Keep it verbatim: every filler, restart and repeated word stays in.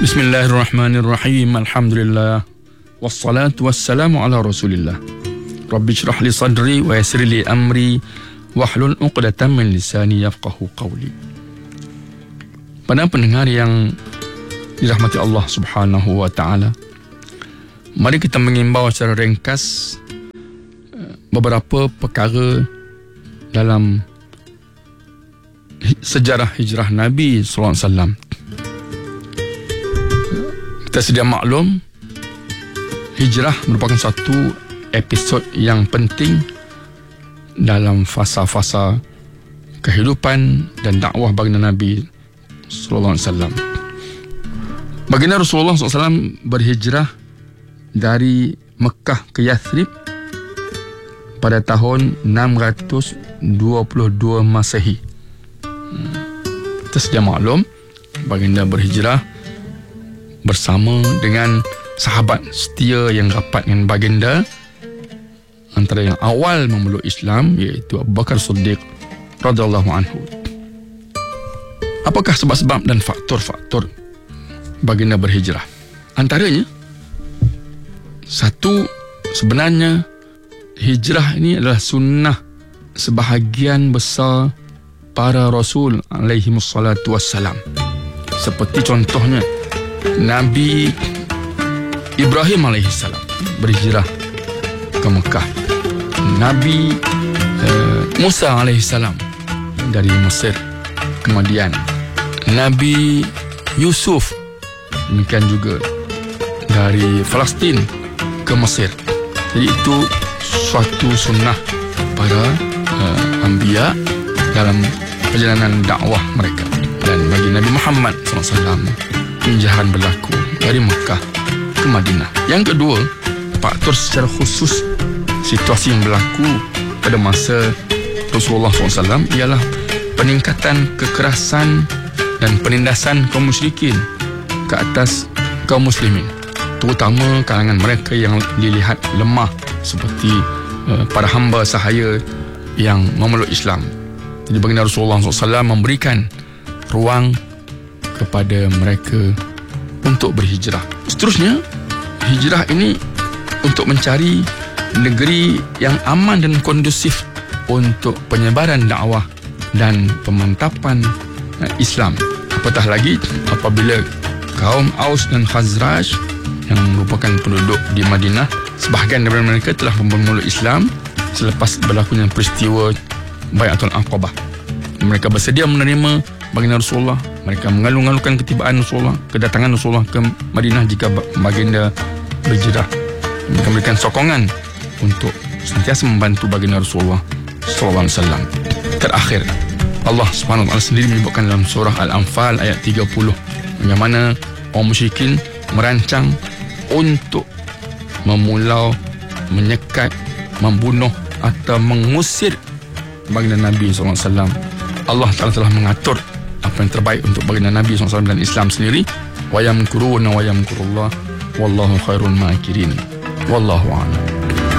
Bismillahirrahmanirrahim. Alhamdulillah. Wassalatu wassalamu ala Rasulillah. Rabbi shrah li sadri wa yassir li amri wahlul 'uqdatam min lisani yafqahu qawli. Pada pendengar yang dirahmati Allah Subhanahu wa taala, mari kita mengimbau secara ringkas beberapa perkara dalam sejarah hijrah Nabi sallallahu alaihi wasallam. Kita sedia maklum, hijrah merupakan satu episod yang penting dalam fasa-fasa kehidupan dan dakwah baginda Nabi sallallahu alaihi wasallam. Baginda Rasulullah sallallahu alaihi wasallam berhijrah dari Mekah ke Yathrib pada tahun enam ratus dua puluh dua Masehi. Kita sedia maklum, baginda berhijrah bersama dengan sahabat setia yang rapat dengan baginda. Antara yang awal memeluk Islam iaitu Abu Bakar Siddiq radhiyallahu anhu. Apakah sebab-sebab dan faktor-faktor baginda berhijrah? Antaranya, satu, sebenarnya hijrah ini adalah sunnah sebahagian besar para Rasul alaihi wassalatu wassalam. Seperti contohnya Nabi Ibrahim alaihissalam berhijrah ke Mekah. Nabi uh, Musa alaihissalam dari Mesir ke Madian. Nabi Yusuf demikian juga dari Palestin ke Mesir. Jadi itu suatu sunnah para uh, anbiya dalam perjalanan dakwah mereka. Dan bagi Nabi Muhammad sallallahu alaihi wasallam, penjahan berlaku dari Mekah ke Madinah. Yang kedua, faktor secara khusus situasi yang berlaku pada masa Rasulullah sallallahu alaihi wasallam ialah peningkatan kekerasan dan penindasan kaum musyrikin ke atas kaum muslimin, terutama kalangan mereka yang dilihat lemah seperti uh, para hamba sahaya yang memeluk Islam. Jadi baginda Rasulullah sallallahu alaihi wasallam memberikan ruang kepada mereka untuk berhijrah. Seterusnya, hijrah ini untuk mencari negeri yang aman dan kondusif untuk penyebaran dakwah dan pemantapan Islam. Apatah lagi apabila kaum Aus dan Khazraj yang merupakan penduduk di Madinah, sebahagian daripada mereka telah memeluk Islam selepas berlakunya peristiwa Bai'atul Aqabah. Mereka bersedia menerima baginda Rasulullah. Mereka mengalu-alukan ketibaan Rasulullah, kedatangan Rasulullah ke Madinah jika baginda berhijrah. Mereka memberikan sokongan untuk sentiasa membantu baginda Rasulullah sallallahu alaihi wasallam. Terakhir, Allah Subhanahu wa taala sendiri menyebutkan dalam surah Al-Anfal ayat tiga puluh, yang mana kaum musyrikin merancang untuk memulau, menyekat, membunuh atau mengusir baginda Nabi sallallahu alaihi wasallam. Allah Ta'ala telah mengatur apa yang terbaik untuk baginda Nabi sallallahu alaihi wasallam dan Islam sendiri. Wa yamkuruna wa yamkurullah wallahu khairul makirin. Wallahu a'lam.